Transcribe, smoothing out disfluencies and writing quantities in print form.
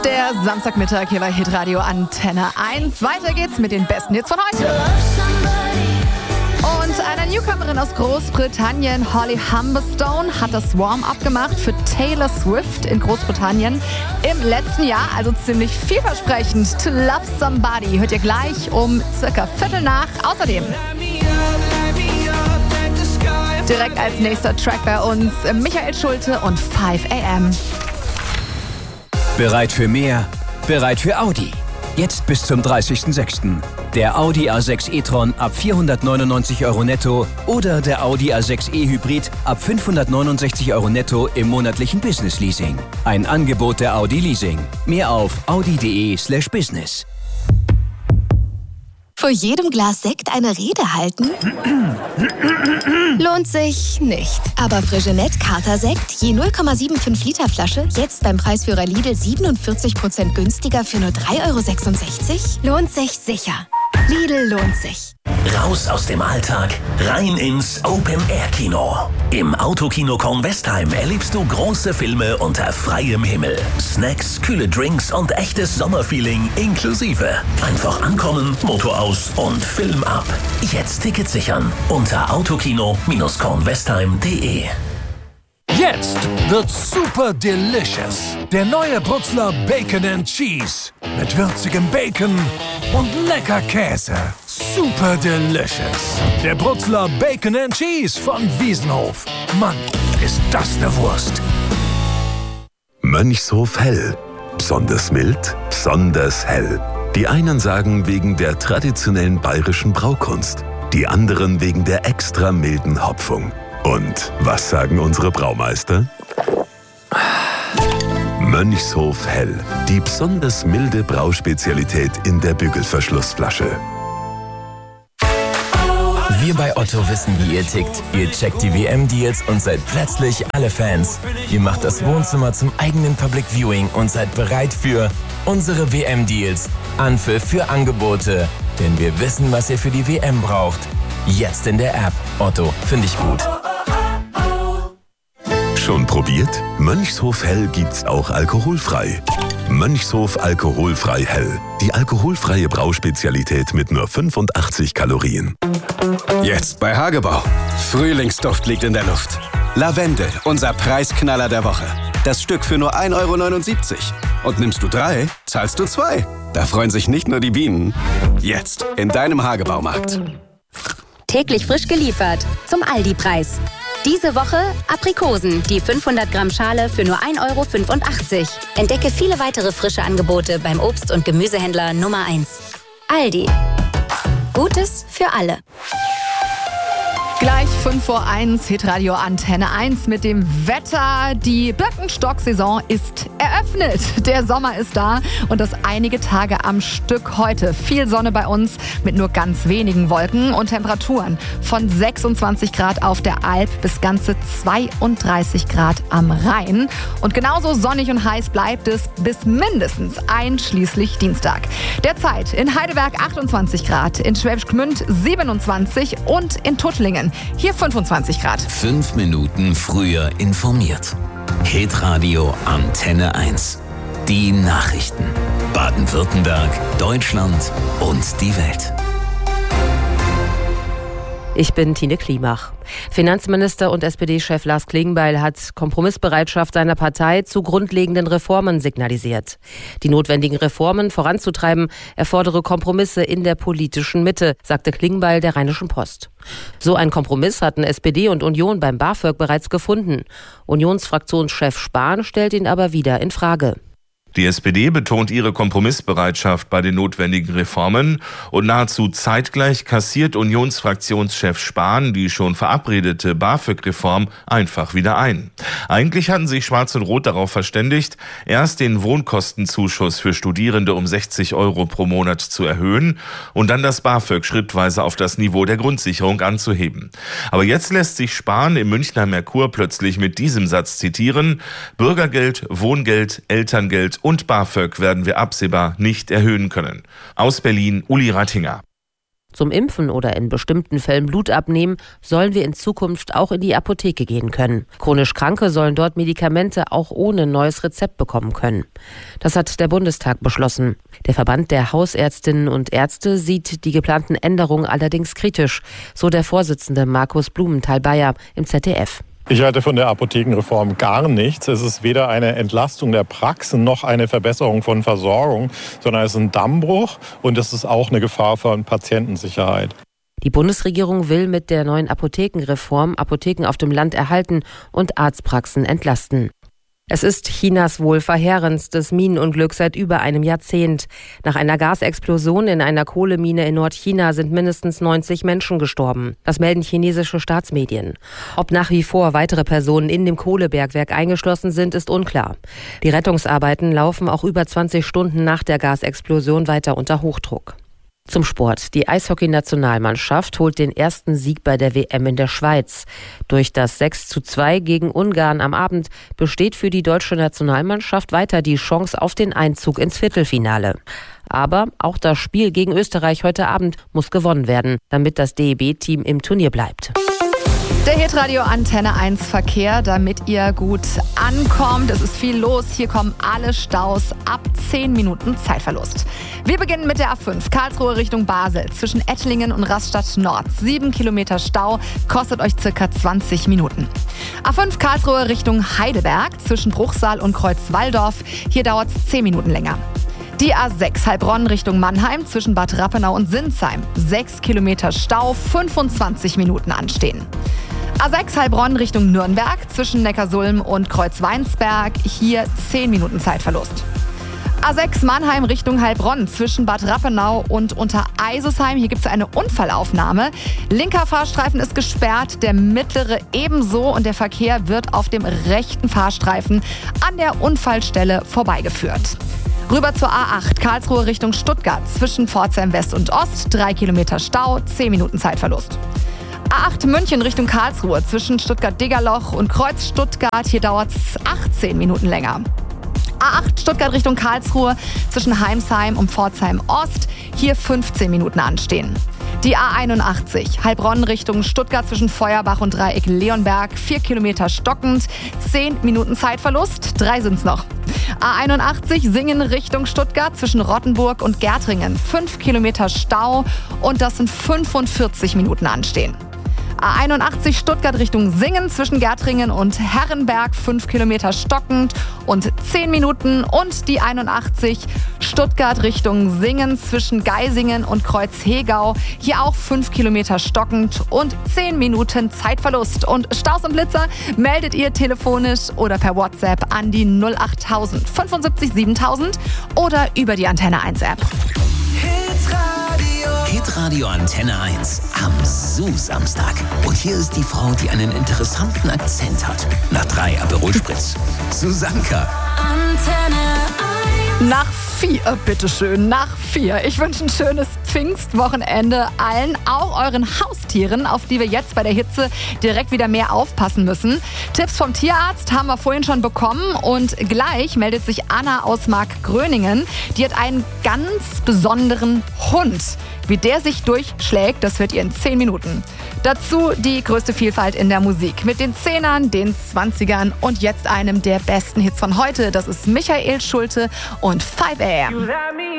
Der Samstagmittag hier bei Hitradio Antenne 1. Weiter geht's mit den besten Hits von heute. Und eine Newcomerin aus Großbritannien, Holly Humberstone, hat das Warm-up gemacht für Taylor Swift in Großbritannien im letzten Jahr. Also ziemlich vielversprechend. To Love Somebody hört ihr gleich um circa 7:15. Außerdem direkt als nächster Track bei uns Michael Schulte und 5 AM. Bereit für mehr? Bereit für Audi. Jetzt bis zum 30.06. Der Audi A6 e-tron ab 499 € netto oder der Audi A6 e-Hybrid ab 569 € netto im monatlichen Business-Leasing. Ein Angebot der Audi Leasing. Mehr auf audi.de/business. Vor jedem Glas Sekt eine Rede halten? Lohnt sich nicht. Aber Freixenet Kater-Sekt, je 0,75 Liter Flasche, jetzt beim Preisführer Lidl 47% günstiger für nur 3,66 €? Lohnt sich sicher. Lidl lohnt sich. Raus aus dem Alltag, rein ins Open-Air-Kino. Im Autokino Kornwestheim erlebst du große Filme unter freiem Himmel. Snacks, kühle Drinks und echtes Sommerfeeling inklusive. Einfach ankommen, Motor aus und Film ab. Jetzt Tickets sichern unter autokino-kornwestheim.de. Jetzt wird's super delicious. Der neue Brutzler Bacon and Cheese. Mit würzigem Bacon und lecker Käse. Super delicious. Der Brutzler Bacon and Cheese von Wiesenhof. Mann, ist das eine Wurst. Mönchshof Hell. Besonders mild, besonders hell. Die einen sagen wegen der traditionellen bayerischen Braukunst. Die anderen wegen der extra milden Hopfung. Und was sagen unsere Braumeister? Mönchshof Hell. Die besonders milde Brauspezialität in der Bügelverschlussflasche. Wir bei Otto wissen, wie ihr tickt. Ihr checkt die WM-Deals und seid plötzlich alle Fans. Ihr macht das Wohnzimmer zum eigenen Public Viewing und seid bereit für unsere WM-Deals. Anpfiff für Angebote. Denn wir wissen, was ihr für die WM braucht. Jetzt in der App. Otto, finde ich gut. Schon probiert? Mönchshof Hell gibt's auch alkoholfrei. Mönchshof Alkoholfrei Hell. Die alkoholfreie Brauspezialität mit nur 85 Kalorien. Jetzt bei Hagebau. Frühlingsduft liegt in der Luft. Lavendel, unser Preisknaller der Woche. Das Stück für nur 1,79 €. Und nimmst du 3, zahlst du 2. Da freuen sich nicht nur die Bienen. Jetzt in deinem Hagebaumarkt. Täglich frisch geliefert zum Aldi-Preis. Diese Woche Aprikosen, die 500 Gramm Schale für nur 1,85 €. Entdecke viele weitere frische Angebote beim Obst- und Gemüsehändler Nummer 1. Aldi. Gutes für alle. Gleich 5:01 Hitradio Antenne 1 mit dem Wetter. Die Birkenstock-Saison ist eröffnet. Der Sommer ist da und das einige Tage am Stück heute. Viel Sonne bei uns mit nur ganz wenigen Wolken und Temperaturen von 26 Grad auf der Alp bis ganze 32 Grad am Rhein. Und genauso sonnig und heiß bleibt es bis mindestens einschließlich Dienstag. Derzeit in Heidelberg 28 Grad, in Schwäbisch Gmünd 27 und in Tuttlingen hier 25 Grad. 5 Minuten früher informiert. Hitradio Antenne 1. Die Nachrichten. Baden-Württemberg, Deutschland und die Welt. Ich bin Tine Klimach. Finanzminister und SPD-Chef Lars Klingbeil hat Kompromissbereitschaft seiner Partei zu grundlegenden Reformen signalisiert. Die notwendigen Reformen voranzutreiben, erfordere Kompromisse in der politischen Mitte, sagte Klingbeil der Rheinischen Post. So ein Kompromiss hatten SPD und Union beim BAföG bereits gefunden. Unionsfraktionschef Spahn stellt ihn aber wieder in Frage. Die SPD betont ihre Kompromissbereitschaft bei den notwendigen Reformen und nahezu zeitgleich kassiert Unionsfraktionschef Spahn die schon verabredete BAföG-Reform einfach wieder ein. Eigentlich hatten sich Schwarz und Rot darauf verständigt, erst den Wohnkostenzuschuss für Studierende um 60 € pro Monat zu erhöhen und dann das BAföG schrittweise auf das Niveau der Grundsicherung anzuheben. Aber jetzt lässt sich Spahn im Münchner Merkur plötzlich mit diesem Satz zitieren: Bürgergeld, Wohngeld, Elterngeld und BAföG werden wir absehbar nicht erhöhen können. Aus Berlin, Uli Rattinger. Zum Impfen oder in bestimmten Fällen Blut abnehmen, sollen wir in Zukunft auch in die Apotheke gehen können. Chronisch Kranke sollen dort Medikamente auch ohne neues Rezept bekommen können. Das hat der Bundestag beschlossen. Der Verband der Hausärztinnen und Ärzte sieht die geplanten Änderungen allerdings kritisch, so der Vorsitzende Markus Blumenthal-Bayer im ZDF. Ich halte von der Apothekenreform gar nichts. Es ist weder eine Entlastung der Praxen noch eine Verbesserung von Versorgung, sondern es ist ein Dammbruch und es ist auch eine Gefahr für Patientensicherheit. Die Bundesregierung will mit der neuen Apothekenreform Apotheken auf dem Land erhalten und Arztpraxen entlasten. Es ist Chinas wohl verheerendstes Minenunglück seit über einem Jahrzehnt. Nach einer Gasexplosion in einer Kohlemine in Nordchina sind mindestens 90 Menschen gestorben. Das melden chinesische Staatsmedien. Ob nach wie vor weitere Personen in dem Kohlebergwerk eingeschlossen sind, ist unklar. Die Rettungsarbeiten laufen auch über 20 Stunden nach der Gasexplosion weiter unter Hochdruck. Zum Sport. Die Eishockey-Nationalmannschaft holt den ersten Sieg bei der WM in der Schweiz. Durch das 6:2 gegen Ungarn am Abend besteht für die deutsche Nationalmannschaft weiter die Chance auf den Einzug ins Viertelfinale. Aber auch das Spiel gegen Österreich heute Abend muss gewonnen werden, damit das DEB-Team im Turnier bleibt. Der Hitradio Antenne 1 Verkehr, damit ihr gut ankommt. Es ist viel los. Hier kommen alle Staus ab 10 Minuten Zeitverlust. Wir beginnen mit der A5 Karlsruhe Richtung Basel zwischen Ettlingen und Rastatt Nord. 7 Kilometer Stau, kostet euch circa 20 Minuten. A5 Karlsruhe Richtung Heidelberg zwischen Bruchsal und Kreuzwalldorf. Hier dauert es 10 Minuten länger. Die A6 Heilbronn Richtung Mannheim zwischen Bad Rappenau und Sinsheim. 6 Kilometer Stau, 25 Minuten anstehen. A6 Heilbronn Richtung Nürnberg zwischen Neckarsulm und Kreuzweinsberg. Hier 10 Minuten Zeitverlust. A6 Mannheim Richtung Heilbronn zwischen Bad Rappenau und Untereisesheim. Hier gibt es eine Unfallaufnahme. Linker Fahrstreifen ist gesperrt, der mittlere ebenso und der Verkehr wird auf dem rechten Fahrstreifen an der Unfallstelle vorbeigeführt. Rüber zur A8 Karlsruhe Richtung Stuttgart zwischen Pforzheim West und Ost. 3 Kilometer Stau, 10 Minuten Zeitverlust. A8 München Richtung Karlsruhe zwischen Stuttgart-Degerloch und Kreuz Stuttgart. Hier dauert es 18 Minuten länger. A8 Stuttgart Richtung Karlsruhe zwischen Heimsheim und Pforzheim Ost. Hier 15 Minuten anstehen. Die A81 Heilbronn Richtung Stuttgart zwischen Feuerbach und Dreieck Leonberg. 4 Kilometer stockend, 10 Minuten Zeitverlust. 3 sind's noch. A81 Singen Richtung Stuttgart zwischen Rottenburg und Gärtringen. 5 Kilometer Stau und das sind 45 Minuten anstehen. A81 Stuttgart Richtung Singen zwischen Gärtringen und Herrenberg, 5 Kilometer stockend und 10 Minuten. Und die 81 Stuttgart Richtung Singen zwischen Geisingen und Kreuzhegau, hier auch 5 Kilometer stockend und 10 Minuten Zeitverlust. Und Staus und Blitzer meldet ihr telefonisch oder per WhatsApp an die 08000 75 7000 oder über die Antenne 1 App. Hitradio Antenne 1 am Samstag. Und hier ist die Frau, die einen interessanten Akzent hat. Nach 3 Aperol Spritz. Susanka. Antenne 1. Nach 4, bitteschön, nach 4. Ich wünsche ein schönes Pfingstwochenende allen, auch euren Haustieren, auf die wir jetzt bei der Hitze direkt wieder mehr aufpassen müssen. Tipps vom Tierarzt haben wir vorhin schon bekommen und gleich meldet sich Anna aus Markgröningen. Die hat einen ganz besonderen Hund. Wie der sich durchschlägt, das hört ihr in 10 Minuten. Dazu die größte Vielfalt in der Musik. Mit den 10ern, den 20ern und jetzt einem der besten Hits von heute. Das ist Michael Schulte und 5 AM.